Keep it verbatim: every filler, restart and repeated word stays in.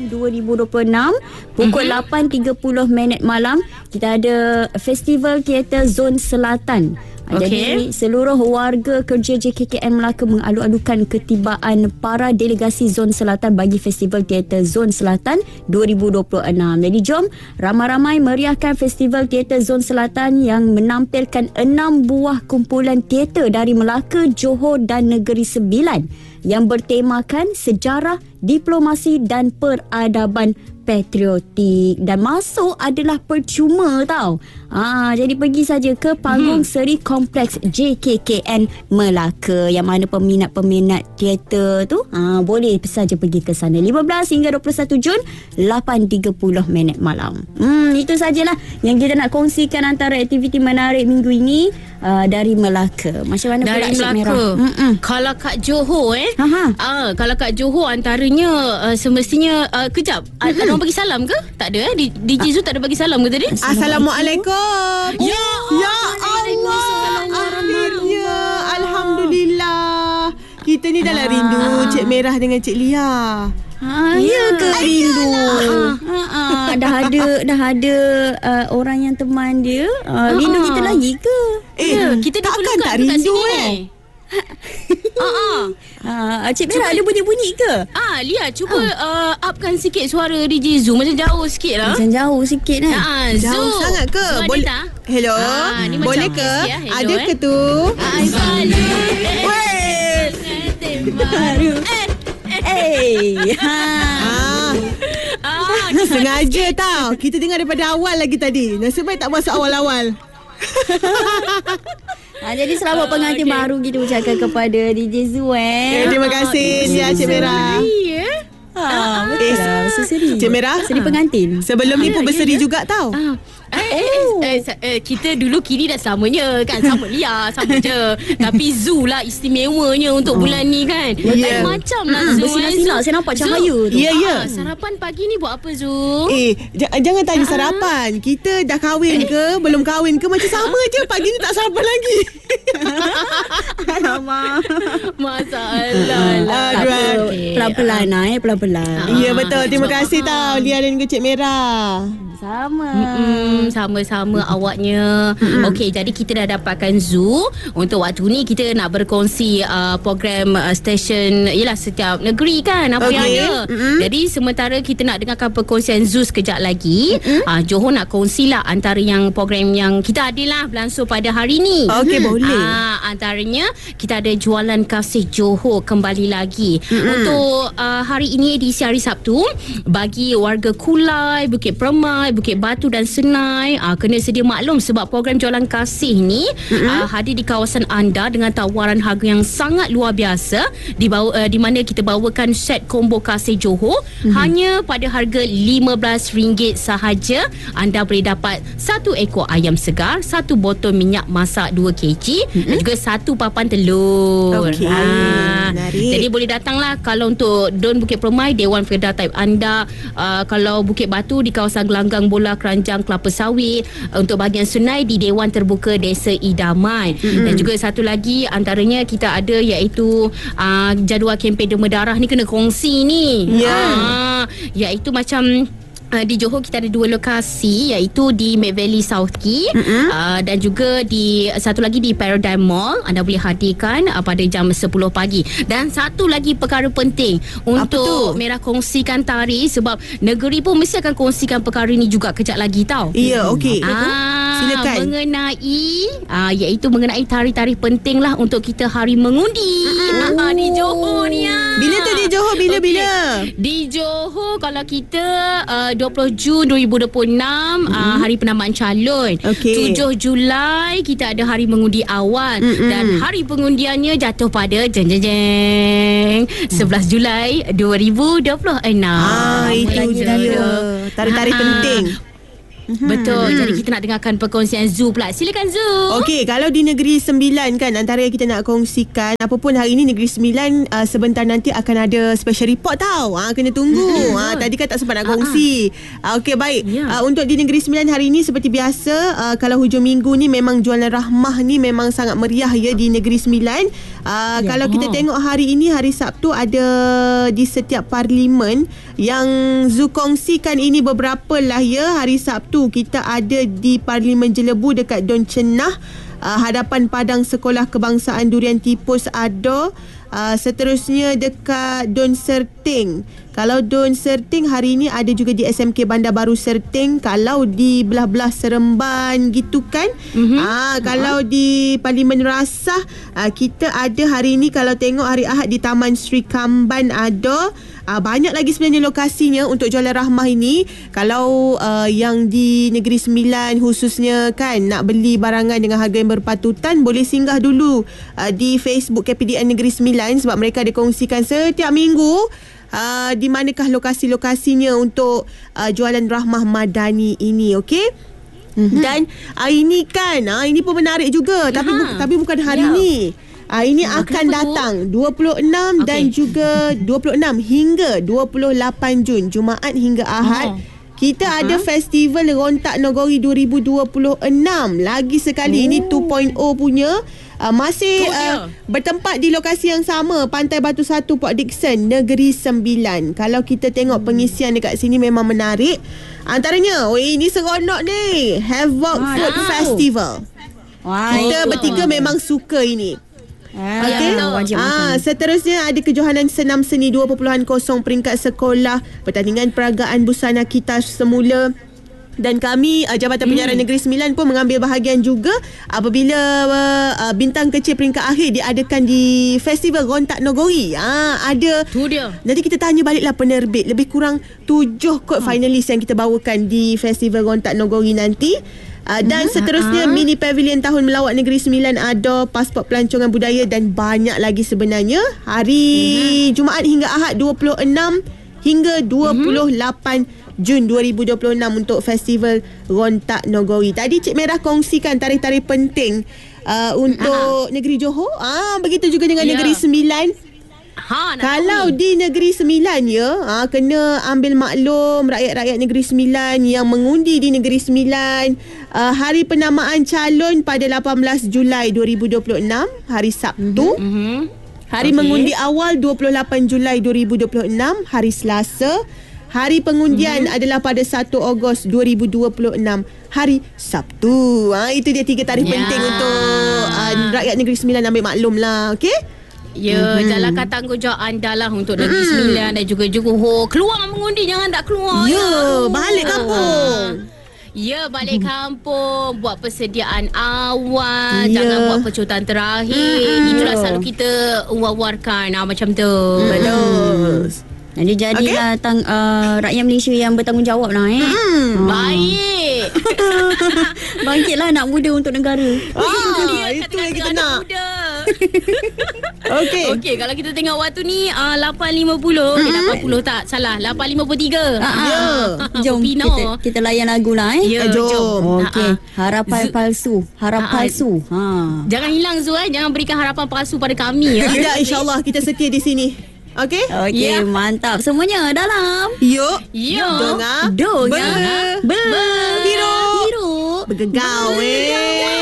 dua ribu dua puluh enam pukul mm-hmm. lapan tiga puluh minit malam. Kita ada Festival Teater Zon Selatan. Okay. Jadi seluruh warga kerja J K K M Melaka mengalu-alukan ketibaan para delegasi Zon Selatan bagi Festival Teater Zon Selatan dua ribu dua puluh enam. Jadi jom ramai-ramai meriahkan Festival Teater Zon Selatan yang menampilkan enam buah kumpulan teater dari Melaka, Johor dan Negeri Sembilan yang bertemakan sejarah, diplomasi dan peradaban patriotik, dan masuk adalah percuma tau. Ah, jadi pergi saja ke panggung hmm. seri kompleks J K K N Melaka. Yang mana peminat-peminat teater tu ah, boleh saja pergi ke sana lima belas hingga dua puluh satu Jun lapan tiga puluh minit malam. Hmm, itu sajalah yang kita nak kongsikan antara aktiviti menarik minggu ini uh, dari Melaka. Macam mana dari pula Melaka? Kalau kat Johor eh, ah, kalau kat Johor antaranya uh, semestinya uh, kejap. Ada orang bagi salam ke? Tak ada eh? Di, di Jizu tak ada bagi salam ke tadi? Assalamualaikum. Ya, ya Allah. Akhirnya alhamdulillah. Kita ni dah lah rindu Cik Merah dengan Cik Lia. Ha, ya ke rindu? Ha, ha, dah ada dah ada uh, orang yang teman dia. Uh, rindu kita lagi ke? Eh, ya, kita takkan tak rindu eh. Ah, ah, Cik Merah ada bunyi-bunyi ke? Ah, Lia cuba ah. uh, upkan sikit suara D J Zoo, macam jauh sikit lah. Macam jauh sikit kan? Ah, jauh Zoo. sangat ke? Zoo Boleh. Hello. Ah, boleh ke? Ya. Hello, ada eh? ke tu? Ah, baru. Weh. Baru. Eh. Eh. Ha. Ah. Ah, sengaja tau. Kita dengar daripada awal lagi tadi. Nasib baik tak masuk awal-awal. Ha, jadi selamat uh, pengantin okay. baru kita ucapkan kepada D J Zoo eh. eh terima kasih Lia Cik Merah. Ha, betul lah. Berseri. Cik Merah seri pengantin. Sebelum ni pun ya, berseri ya, ya. juga tau. Ah. Eh, oh. eh, eh, eh, kita dulu kini dah samanya kan. Sama Lia, sama je. Tapi Zoo lah istimewanya untuk oh. bulan ni kan. yeah. Lain macam lah Zoo. Bersinar-sinar, saya nampak cahaya tu. Ya, yeah, ya yeah. ah, Sarapan pagi ni buat apa Zoo? Eh, j- jangan tanya sarapan. Kita dah kahwin ke belum kahwin ke, macam sama je. Pagi ni tak sarapan lagi. Alamak. Masalah lah. Okay. Pelan-pelan lah eh, pelan-pelan. Ya, betul. Terima kasih tau Lia dan Cik Merah. Sama. Mm-mm, sama-sama mm-hmm. awaknya. Mm-hmm. Okey, jadi kita dah dapatkan Zoo. Untuk waktu ni kita nak berkongsi uh, program uh, stesen yalah setiap negeri kan apa okay. yang ada. Mm-hmm. Jadi sementara kita nak dengarkan perkongsian Zoo sekejap lagi. Mm-hmm. Uh, Johor nak kongsilah antara yang program yang kita ada lah berlangsung pada hari ni. Okey, mm-hmm. boleh. Uh, antaranya kita ada Jualan Kasih Johor kembali lagi. Mm-hmm. Untuk uh, hari ini edisi hari Sabtu, bagi warga Kulai, Bukit Permai, Bukit Batu dan Senai, aa, kena sedia maklum sebab program Jualan Kasih ni mm-hmm. aa, hadir di kawasan anda dengan tawaran harga yang sangat luar biasa, di, bawa, uh, di mana kita bawakan set combo Kasih Johor mm-hmm. hanya pada harga lima belas ringgit sahaja. Anda boleh dapat satu ekor ayam segar, satu botol minyak masak dua kilogram mm-hmm. dan juga satu papan telur. Okay. Ha, jadi boleh datanglah. Kalau untuk Don Bukit Permai, Dewan Kedah Taib anda. Uh, kalau Bukit Batu di kawasan Gelanggang Bola Keranjang Kelapa Sawit. Untuk bahagian Sunai di Dewan Terbuka Desa Idaman. Mm-hmm. Dan juga satu lagi antaranya kita ada iaitu uh, jadual kempen Derma Darah ni kena kongsi ni. Ya. Yeah. Uh, iaitu macam Uh, di Johor kita ada dua lokasi, iaitu di Mid Valley South Key mm-hmm. uh, dan juga di satu lagi di Paradigm Mall. Anda boleh hadirkan uh, pada jam sepuluh pagi. Dan satu lagi perkara penting untuk Merah kongsikan tarikh, sebab negeri pun mesti akan kongsikan perkara ni juga kejap lagi tau. Ya, okey. Ah, silakan. Mengenai uh, iaitu mengenai tarikh-tarikh penting lah untuk kita hari mengundi mm-hmm. uh, di Johor ni. Uh. Bila tu di Johor? Bila-bila? Okay. Di Johor kalau kita uh, dua puluh Jun dua ribu dua puluh enam mm-hmm. uh, hari penambaan calon. Okay. tujuh Julai kita ada hari mengundi awal mm-hmm. dan hari pengundiannya jatuh pada jeng jeng jeng sebelas Julai dua ribu dua puluh enam. Ah, itu dia. Tarikh-tarikh uh, penting. Betul. Jadi kita nak dengarkan perkongsian Zu pula. Silakan Zu. Okey, kalau di Negeri Sembilan kan, antara yang kita nak kongsikan, apa pun hari ini Negeri Sembilan uh, sebentar nanti akan ada special report tau. Ha, kena tunggu. Ha, tadi kan tak sempat nak kongsi. Uh, Okey, baik. Ya. Uh, untuk di Negeri Sembilan hari ini seperti biasa, uh, kalau hujung minggu ni memang jualan rahmah ni memang sangat meriah ya di Negeri Sembilan. Uh, Ya. Kalau kita tengok hari ini, hari Sabtu, ada di setiap parlimen yang Zu kongsikan ini beberapa lah ya. Hari Sabtu kita ada di Parlimen Jelebu dekat Don Cenah, uh, hadapan Padang Sekolah Kebangsaan Durian Tipus ada. Uh, seterusnya dekat Don Serting. Kalau Don Serting hari ini ada juga di S M K Bandar Baru Serting. Kalau di belah-belah Seremban gitu kan. Mm-hmm. Ah, kalau uh-huh. di Parlimen Rasah, uh, kita ada hari ini, kalau tengok hari Ahad di Taman Sri Kamban ada. Uh, banyak lagi sebenarnya lokasinya untuk jualan rahmah ini. Kalau uh, yang di Negeri Sembilan khususnya kan, nak beli barangan dengan harga yang berpatutan, boleh singgah dulu uh, di Facebook K P D N Negeri Sembilan, sebab mereka ada kongsikan setiap minggu uh, di manakah lokasi-lokasinya untuk uh, jualan rahmah madani ini. Okey. Mm-hmm. Dan uh, ini kan, uh, ini pun menarik juga. Tapi bu- tapi bukan hari yeah. ni. Ah, ini ha, akan datang dua puluh enam okay. dan juga dua puluh enam hingga dua puluh lapan Jun, Jumaat hingga Ahad. Oh. Kita uh-huh. ada Festival Rontak Nogori dua ribu dua puluh enam. Lagi sekali, oh. ini dua titik kosong punya. Uh, masih uh, bertempat di lokasi yang sama, Pantai Batu Satu, Port Dickson, Negeri Sembilan. Kalau kita tengok pengisian dekat sini memang menarik. Antaranya, oh ini seronok ni, Havoc wow. Food Festival. Wow. Kita bertiga memang suka ini. Okay. Ya, ah, seterusnya ada kejohanan senam seni dua titik kosong peringkat sekolah, pertandingan peragaan busana kita semula. Dan kami uh, Jabatan hmm. Penyiaran Negeri Sembilan pun mengambil bahagian juga apabila uh, bintang kecil peringkat akhir diadakan di Festival Rontak Nogori. Ah, ada. Tu dia. Nanti kita tanya baliklah penerbit. Lebih kurang tujuh kot hmm. finalis yang kita bawakan di Festival Rontak Nogori nanti. Uh, dan hmm, seterusnya uh-huh. mini pavilion tahun melawat Negeri Sembilan ada, pasport pelancongan budaya dan banyak lagi sebenarnya. Hari uh-huh. Jumaat hingga Ahad dua puluh enam hingga dua puluh lapan uh-huh. Jun dua ribu dua puluh enam untuk Festival Rontak Nogori. Tadi Cik Merah kongsikan tarikh-tarikh penting uh, untuk uh-huh. Negeri Johor. Ah, begitu juga dengan yeah. Negeri Sembilan. Ha, kalau di Negeri Sembilan ya, ha, kena ambil maklum rakyat-rakyat Negeri Sembilan yang mengundi di Negeri Sembilan. Uh, hari penamaan calon pada lapan belas Julai dua ribu dua puluh enam, hari Sabtu. Mm-hmm. Hari okay. mengundi awal dua puluh lapan Julai dua ribu dua puluh enam, hari Selasa. Hari pengundian mm-hmm. adalah pada satu Ogos dua ribu dua puluh enam, hari Sabtu. Ha, itu dia tiga tarikh yeah. penting untuk uh, rakyat Negeri Sembilan ambil maklum lah. Okey? Ya, mm-hmm. jalankan tanggungjawab anda lah untuk Negeri mm. Sembilan dan juga Johor. Keluar mengundi, jangan tak keluar. Ya, ya. Balik kampung. Ya, balik kampung. Buat persediaan awal. Ya. Jangan buat pecutan terakhir. Mm-hmm. Itulah selalu kita war-warkan. Ah, macam tu. Betul. Jadi jadilah okay. tang, uh, rakyat Malaysia yang bertanggungjawab lah eh. Hmm. Baik. Bangkitlah anak muda untuk negara. Ah, itu yang kita nak. Okey. Okey, kalau kita tengok waktu ni uh, lapan lima puluh, mm-hmm. eh, lapan puluh tak salah, lapan lima puluh tiga. Ya. Yeah. Jom kita, kita layan lagu lah eh. Ya, jom. jom. Okey. Harapan Z- palsu, harap Ha-ha. palsu. Ha. Jangan hilang Zu eh, jangan berikan harapan palsu pada kami ya. Tidak, insya-Allah kita setia di sini. Okey? Okey, yeah. mantap. Semuanya dalam. Yuk. Yuk. Dengar. Dengar. Ber. Ber. Hirup. Hirup. Bergegau eh.